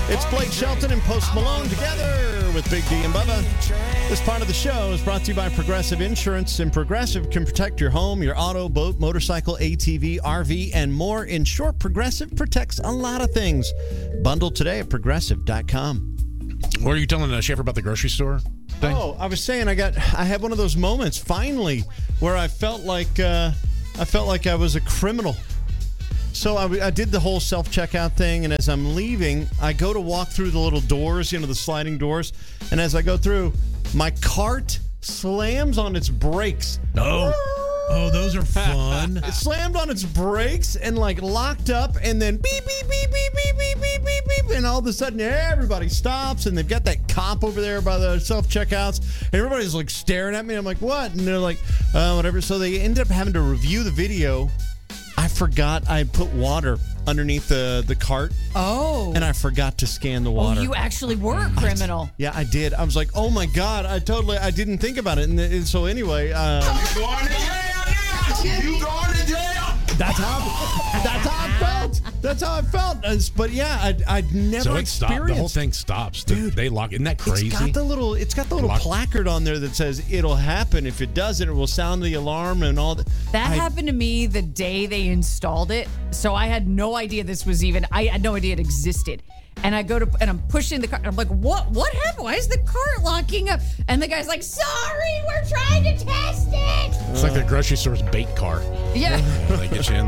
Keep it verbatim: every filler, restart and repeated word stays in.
It's Blake Shelton and Post Malone together with Big D and Bubba. This part of the show is brought to you by Progressive Insurance, and Progressive can protect your home, your auto, boat, motorcycle, A T V, R V, and more. In short, Progressive protects a lot of things. Bundle today at progressive dot com. What are you telling uh, Schaefer about the grocery store thing? Oh, I was saying I got I had one of those moments finally where I felt like uh, I felt like I was a criminal. So I, I did the whole self-checkout thing, and as I'm leaving, I go to walk through the little doors, you know, the sliding doors, and as I go through, my cart slams on its brakes. Oh, oh, those are fun. It slammed on its brakes and, like, locked up, and then beep, beep, beep, beep, beep, beep, beep, beep, beep, and all of a sudden, everybody stops, and they've got that cop over there by the self-checkouts, and everybody's, like, staring at me. I'm like, what? And they're like, uh, whatever. So they ended up having to review the video. I forgot I put water underneath the, the cart. Oh. And I forgot to scan the water. Oh, you actually were a criminal. Yeah, I did. I was like, oh my God, I totally, I didn't think about it. And, and so anyway. Um, You going to jail? Yeah. You going to jail? That's how, that's how I felt. That's how I felt. Uh, But yeah, I'd, I'd never So it stopped. experienced. The whole thing stops. Dude, they lock. Isn't that crazy? It's got the little, it's got the little Lock- placard on there that says it'll happen. If it doesn't, it will sound the alarm and all that. That I- happened to me the day they installed it. So I had no idea this was even, I had no idea it existed. And I go to, and I'm pushing the cart. I'm like, what, what happened? Why is the cart locking up? And the guy's like, sorry, we're trying to test it. It's like the grocery store's bait car. Yeah. They get you in